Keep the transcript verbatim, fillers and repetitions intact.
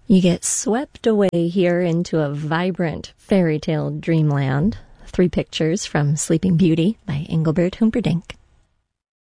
You get swept away here into a vibrant fairy tale dreamland. Three pictures from Sleeping Beauty by Engelbert Humperdinck.